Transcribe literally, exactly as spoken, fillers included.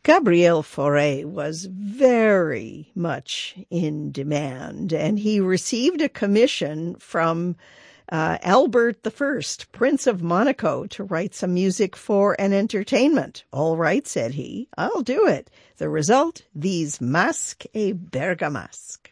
Gabriel Fauré was very much in demand, and he received a commission from uh, Albert the First, Prince of Monaco, to write some music for an entertainment. "All right," said he, "I'll do it." The result, these Masques et Bergamasques.